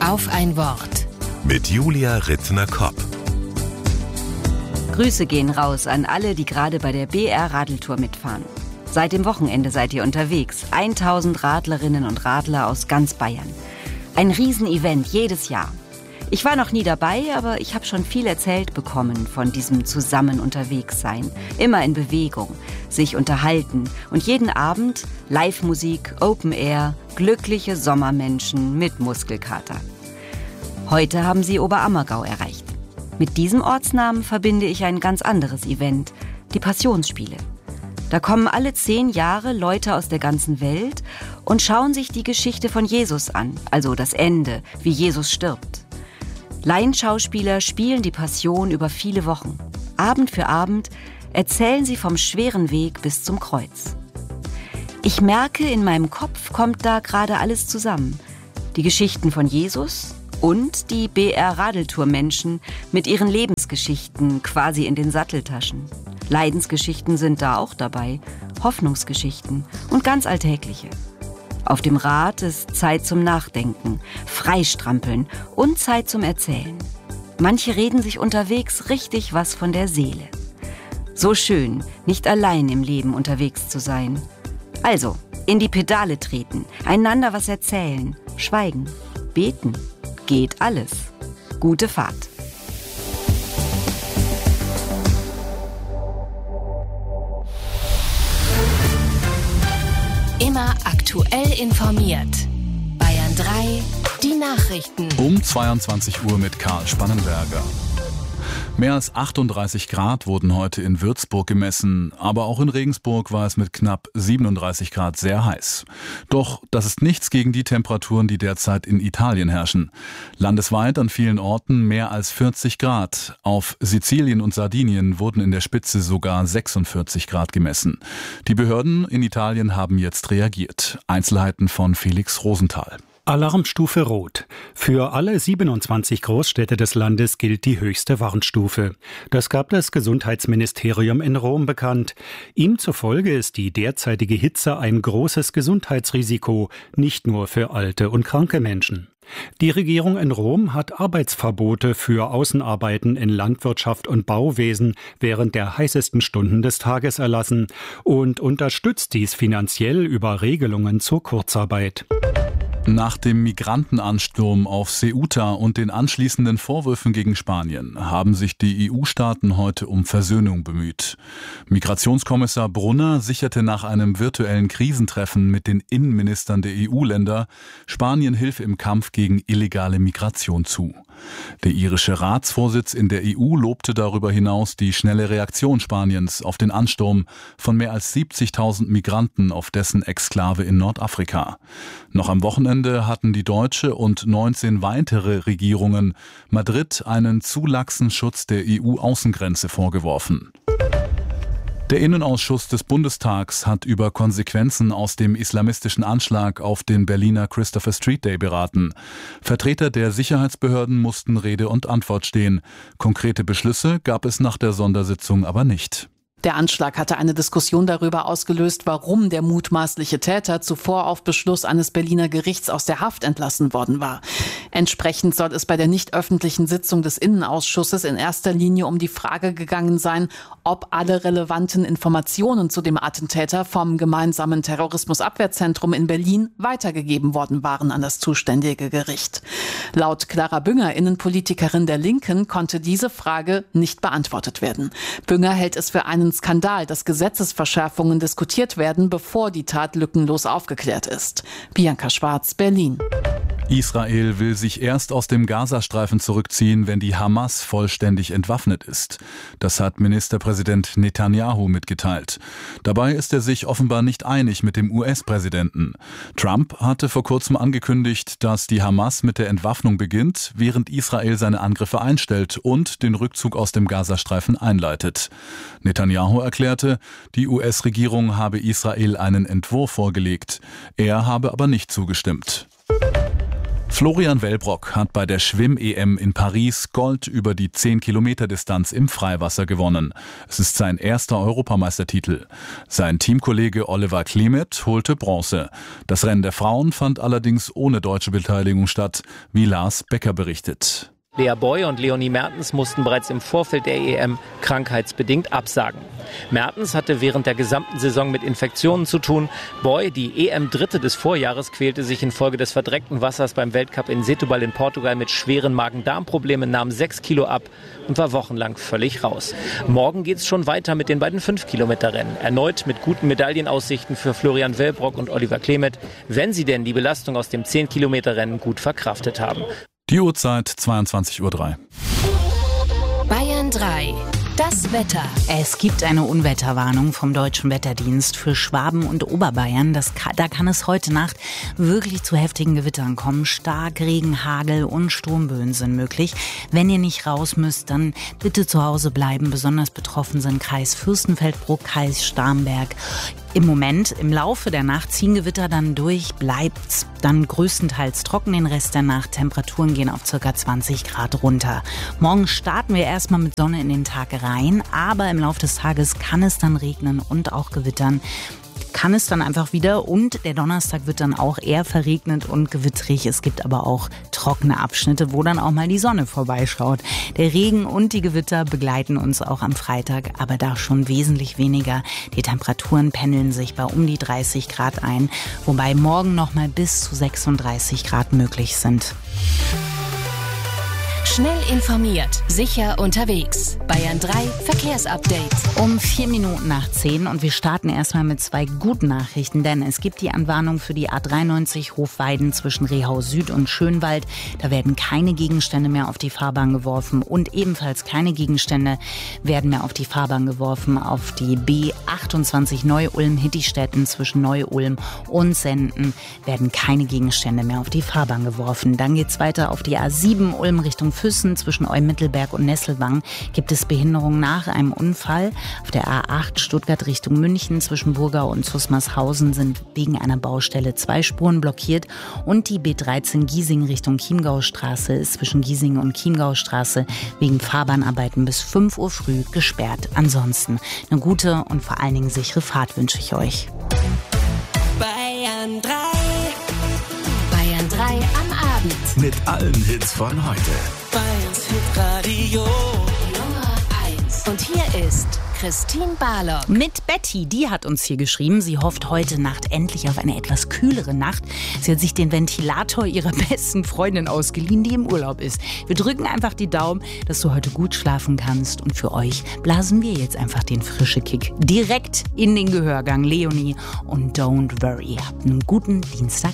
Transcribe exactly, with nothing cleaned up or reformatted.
Auf ein Wort. Mit Julia Rittner-Kopp. Grüße gehen raus an alle, die gerade bei der B R-Radeltour mitfahren. Seit dem Wochenende seid ihr unterwegs. tausend Radlerinnen und Radler aus ganz Bayern. Ein Riesenevent jedes Jahr. Ich war noch nie dabei, aber ich habe schon viel erzählt bekommen von diesem zusammen unterwegs sein. Immer in Bewegung, sich unterhalten und jeden Abend Live-Musik, Open Air, glückliche Sommermenschen mit Muskelkater. Heute haben sie Oberammergau erreicht. Mit diesem Ortsnamen verbinde ich ein ganz anderes Event, die Passionsspiele. Da kommen alle zehn Jahre Leute aus der ganzen Welt und schauen sich die Geschichte von Jesus an, also das Ende, wie Jesus stirbt. Laienschauspieler spielen die Passion über viele Wochen. Abend für Abend erzählen sie vom schweren Weg bis zum Kreuz. Ich merke, in meinem Kopf kommt da gerade alles zusammen. Die Geschichten von Jesus und die B R-Radeltour-Menschen mit ihren Lebensgeschichten quasi in den Satteltaschen. Leidensgeschichten sind da auch dabei, Hoffnungsgeschichten und ganz alltägliche. Auf dem Rad ist Zeit zum Nachdenken, Freistrampeln und Zeit zum Erzählen. Manche reden sich unterwegs richtig was von der Seele. So schön, nicht allein im Leben unterwegs zu sein. Also, in die Pedale treten, einander was erzählen, schweigen, beten. Geht alles. Gute Fahrt. Immer aktuell informiert. Bayern drei, die Nachrichten. Um zweiundzwanzig Uhr mit Karl Spannenberger. Mehr als achtunddreißig Grad wurden heute in Würzburg gemessen, aber auch in Regensburg war es mit knapp siebenunddreißig Grad sehr heiß. Doch das ist nichts gegen die Temperaturen, die derzeit in Italien herrschen. Landesweit an vielen Orten mehr als vierzig Grad. Auf Sizilien und Sardinien wurden in der Spitze sogar sechsundvierzig Grad gemessen. Die Behörden in Italien haben jetzt reagiert. Einzelheiten von Felix Rosenthal. Alarmstufe Rot. Für alle siebenundzwanzig Großstädte des Landes gilt die höchste Warnstufe. Das gab das Gesundheitsministerium in Rom bekannt. Ihm zufolge ist die derzeitige Hitze ein großes Gesundheitsrisiko, nicht nur für alte und kranke Menschen. Die Regierung in Rom hat Arbeitsverbote für Außenarbeiten in Landwirtschaft und Bauwesen während der heißesten Stunden des Tages erlassen und unterstützt dies finanziell über Regelungen zur Kurzarbeit. Nach dem Migrantenansturm auf Ceuta und den anschließenden Vorwürfen gegen Spanien haben sich die E U-Staaten heute um Versöhnung bemüht. Migrationskommissar Brunner sicherte nach einem virtuellen Krisentreffen mit den Innenministern der E U-Länder Spanien Hilfe im Kampf gegen illegale Migration zu. Der irische Ratsvorsitz in der E U lobte darüber hinaus die schnelle Reaktion Spaniens auf den Ansturm von mehr als siebzigtausend Migranten auf dessen Exklave in Nordafrika. Noch am Wochenende hatten die deutsche und neunzehn weitere Regierungen Madrid einen zu laxen Schutz der E U-Außengrenze vorgeworfen. Der Innenausschuss des Bundestags hat über Konsequenzen aus dem islamistischen Anschlag auf den Berliner Christopher Street Day beraten. Vertreter der Sicherheitsbehörden mussten Rede und Antwort stehen. Konkrete Beschlüsse gab es nach der Sondersitzung aber nicht. Der Anschlag hatte eine Diskussion darüber ausgelöst, warum der mutmaßliche Täter zuvor auf Beschluss eines Berliner Gerichts aus der Haft entlassen worden war. Entsprechend soll es bei der nicht öffentlichen Sitzung des Innenausschusses in erster Linie um die Frage gegangen sein, ob alle relevanten Informationen zu dem Attentäter vom gemeinsamen Terrorismusabwehrzentrum in Berlin weitergegeben worden waren an das zuständige Gericht. Laut Clara Bünger, Innenpolitikerin der Linken, konnte diese Frage nicht beantwortet werden. Bünger hält es für einen Skandal, dass Gesetzesverschärfungen diskutiert werden, bevor die Tat lückenlos aufgeklärt ist. Bianca Schwarz, Berlin. Israel will sich erst aus dem Gazastreifen zurückziehen, wenn die Hamas vollständig entwaffnet ist. Das hat Ministerpräsident Netanyahu mitgeteilt. Dabei ist er sich offenbar nicht einig mit dem U S-Präsidenten. Trump hatte vor kurzem angekündigt, dass die Hamas mit der Entwaffnung beginnt, während Israel seine Angriffe einstellt und den Rückzug aus dem Gazastreifen einleitet. Netanyahu erklärte, die U S-Regierung habe Israel einen Entwurf vorgelegt. Er habe aber nicht zugestimmt. Florian Wellbrock hat bei der Schwimm-E M in Paris Gold über die zehn Kilometer Distanz im Freiwasser gewonnen. Es ist sein erster Europameistertitel. Sein Teamkollege Oliver Klemet holte Bronze. Das Rennen der Frauen fand allerdings ohne deutsche Beteiligung statt, wie Lars Becker berichtet. Lea Boy und Leonie Mertens mussten bereits im Vorfeld der E M krankheitsbedingt absagen. Mertens hatte während der gesamten Saison mit Infektionen zu tun. Boy, die E M-Dritte des Vorjahres, quälte sich infolge des verdreckten Wassers beim Weltcup in Setúbal in Portugal mit schweren Magen-Darm-Problemen, nahm sechs Kilo ab und war wochenlang völlig raus. Morgen geht's schon weiter mit den beiden fünf Kilometer Rennen. Erneut mit guten Medaillenaussichten für Florian Wellbrock und Oliver Klemet, wenn sie denn die Belastung aus dem zehn Kilometer Rennen gut verkraftet haben. Die Uhrzeit zweiundzwanzig Uhr drei. Bayern drei. Das Wetter. Es gibt eine Unwetterwarnung vom Deutschen Wetterdienst für Schwaben und Oberbayern. Das kann, da kann es heute Nacht wirklich zu heftigen Gewittern kommen. Starkregen, Hagel und Sturmböen sind möglich. Wenn ihr nicht raus müsst, dann bitte zu Hause bleiben. Besonders betroffen sind Kreis Fürstenfeldbruck, Kreis Starnberg. Im Moment, im Laufe der Nacht ziehen Gewitter dann durch, bleibt's dann größtenteils trocken den Rest der Nacht. Temperaturen gehen auf ca. zwanzig Grad runter. Morgen starten wir erstmal mit Sonne in den Tag rein, aber im Laufe des Tages kann es dann regnen und auch gewittern. Kann es dann einfach wieder und der Donnerstag wird dann auch eher verregnet und gewitterig. Es gibt aber auch trockene Abschnitte, wo dann auch mal die Sonne vorbeischaut. Der Regen und die Gewitter begleiten uns auch am Freitag, aber da schon wesentlich weniger. Die Temperaturen pendeln sich bei um die dreißig Grad ein, wobei morgen noch mal bis zu sechsunddreißig Grad möglich sind. Schnell informiert, sicher unterwegs. Bayern drei Verkehrsupdate. Um vier Minuten nach zehn und wir starten erstmal mit zwei guten Nachrichten, denn es gibt die Anwarnung für die A dreiundneunzig Hofweiden zwischen Rehau Süd und Schönwald. Da werden keine Gegenstände mehr auf die Fahrbahn geworfen und ebenfalls keine Gegenstände werden mehr auf die Fahrbahn geworfen auf die B achtundzwanzig Neu-Ulm-Hittistetten zwischen Neu-Ulm und Senden werden keine Gegenstände mehr auf die Fahrbahn geworfen. Dann geht's weiter auf die A sieben Ulm Richtung Füssen zwischen Eumittelberg und Nesselwang gibt es Behinderung nach einem Unfall. Auf der A acht Stuttgart Richtung München zwischen Burgau und Zusmarshausen sind wegen einer Baustelle zwei Spuren blockiert und die B dreizehn Giesing Richtung Chiemgaustraße ist zwischen Giesing und Chiemgaustraße wegen Fahrbahnarbeiten bis fünf Uhr früh gesperrt. Ansonsten eine gute und vor allen Dingen sichere Fahrt wünsche ich euch. Bayern drei. Bayern drei am Abend. Mit allen Hits von heute. Bayerns Hitradio Nummer eins. Und hier ist Christine Barlock. Mit Betty, die hat uns hier geschrieben, sie hofft heute Nacht endlich auf eine etwas kühlere Nacht. Sie hat sich den Ventilator ihrer besten Freundin ausgeliehen, die im Urlaub ist. Wir drücken einfach die Daumen, dass du heute gut schlafen kannst. Und für euch blasen wir jetzt einfach den frische Kick direkt in den Gehörgang. Leonie und Don't Worry. Habt einen guten Dienstag.